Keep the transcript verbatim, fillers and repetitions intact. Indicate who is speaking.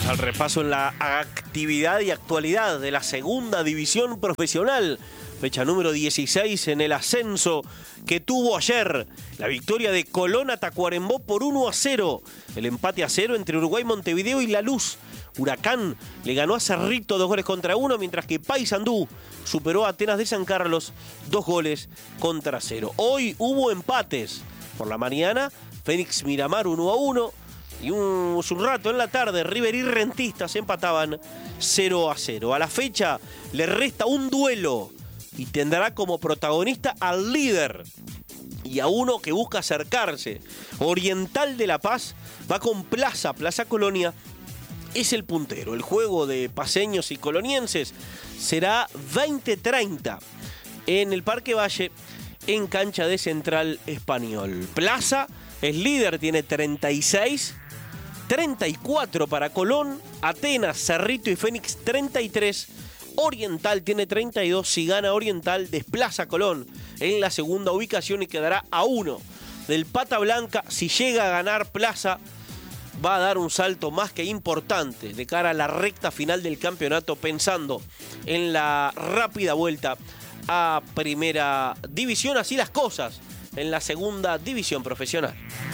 Speaker 1: Vamos al repaso en la actividad y actualidad de la segunda división profesional. Fecha número dieciséis en el ascenso que tuvo ayer. La victoria de Colón a Tacuarembó por uno a cero. El empate a cero entre Uruguay, Montevideo y La Luz. Huracán le ganó a Cerrito dos goles contra uno, mientras que Paysandú superó a Atenas de San Carlos dos goles contra cero. Hoy hubo empates. Por la mañana, Fénix Miramar uno a uno. Y un, un rato en la tarde, River y Rentistas empataban cero a cero. A la fecha le resta un duelo y tendrá como protagonista al líder y a uno que busca acercarse. Oriental de La Paz va con Plaza, Plaza Colonia es el puntero. El juego de paceños y colonienses será veinte treinta en el Parque Valle, en cancha de Central Español. Plaza es líder, tiene treinta y seis, treinta y cuatro para Colón, Atenas, Cerrito y Fénix treinta y tres, Oriental tiene treinta y dos, si gana Oriental desplaza a Colón en la segunda ubicación y quedará a uno del Pata Blanca. Si llega a ganar Plaza, va a dar un salto más que importante de cara a la recta final del campeonato, pensando en la rápida vuelta a Primera División. Así las cosas en la segunda división profesional.